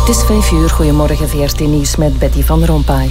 Het is 5:00, goedemorgen VRT Nieuws met Betty van Rompuy.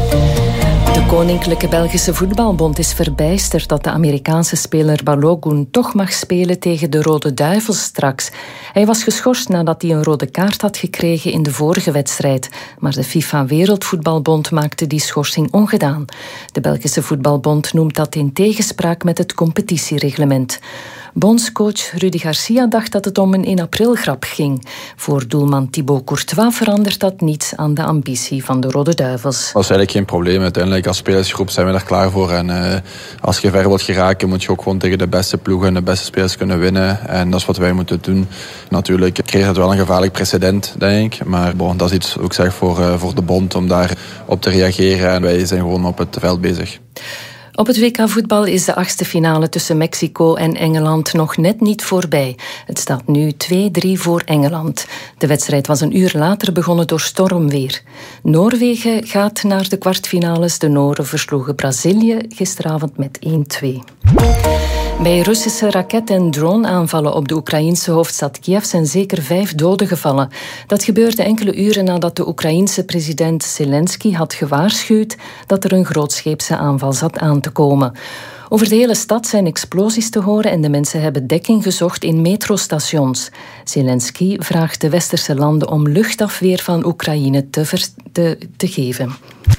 De Koninklijke Belgische Voetbalbond is verbijsterd dat de Amerikaanse speler Balogun toch mag spelen tegen de Rode Duivels straks. Hij was geschorst nadat hij een rode kaart had gekregen in de vorige wedstrijd. Maar de FIFA-Wereldvoetbalbond maakte die schorsing ongedaan. De Belgische Voetbalbond noemt dat in tegenspraak met het competitiereglement. Bondscoach Rudy Garcia dacht dat het om een 1 april-grap ging. Voor doelman Thibaut Courtois verandert dat niets aan de ambitie van de Rode Duivels. Dat is eigenlijk geen probleem. Uiteindelijk als spelersgroep zijn we er klaar voor. En als je ver wilt geraken, moet je ook gewoon tegen de beste ploegen en de beste spelers kunnen winnen. En dat is wat wij moeten doen. Natuurlijk creëert het wel een gevaarlijk precedent, denk ik. Maar dat is iets, ook zeg, voor de bond om daar op te reageren. En wij zijn gewoon op het veld bezig. Op het WK-voetbal is de 8e finale tussen Mexico en Engeland nog net niet voorbij. Het staat nu 2-3 voor Engeland. De wedstrijd was een uur later begonnen door stormweer. Noorwegen gaat naar de kwartfinales. De Noren versloegen Brazilië gisteravond met 1-2. Bij Russische raket- en drone-aanvallen op de Oekraïense hoofdstad Kiev zijn zeker 5 doden gevallen. Dat gebeurde enkele uren nadat de Oekraïense president Zelensky had gewaarschuwd dat er een grootscheepse aanval zat aan te komen. Over de hele stad zijn explosies te horen en de mensen hebben dekking gezocht in metrostations. Zelensky vraagt de westerse landen om luchtafweer van Oekraïne te geven.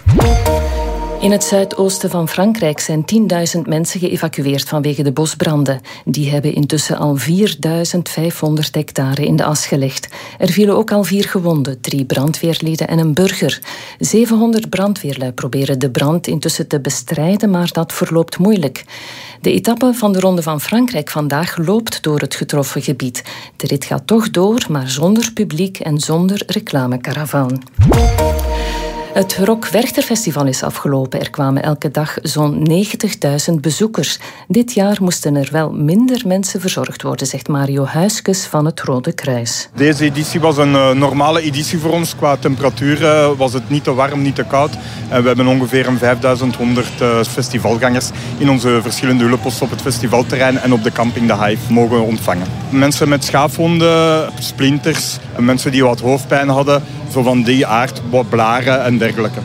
In het zuidoosten van Frankrijk zijn 10.000 mensen geëvacueerd vanwege de bosbranden. Die hebben intussen al 4.500 hectare in de as gelegd. Er vielen ook al 4 gewonden, 3 brandweerlieden en een burger. 700 brandweerlui proberen de brand intussen te bestrijden, maar dat verloopt moeilijk. De etappe van de Ronde van Frankrijk vandaag loopt door het getroffen gebied. De rit gaat toch door, maar zonder publiek en zonder reclamekaravaan. Het Rock Werchter Festival is afgelopen. Er kwamen elke dag zo'n 90.000 bezoekers. Dit jaar moesten er wel minder mensen verzorgd worden, zegt Mario Huiskes van het Rode Kruis. Deze editie was een normale editie voor ons. Qua temperatuur was het niet te warm, niet te koud. En we hebben ongeveer een 5.100 festivalgangers in onze verschillende hulpposten op het festivalterrein en op de camping De Hive mogen ontvangen. Mensen met schaafwonden, splinters, mensen die wat hoofdpijn hadden, zo van die aard, wat blaren en dergelijke.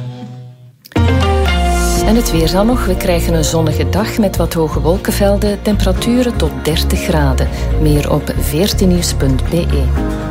En het weer dan nog. We krijgen een zonnige dag met wat hoge wolkenvelden. Temperaturen tot 30 graden. Meer op vrtnieuws.be.